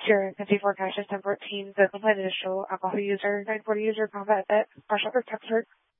Sierra 54 Cash is 1014, the complaint initial alcohol user, 940 user, combat vet, partial protector.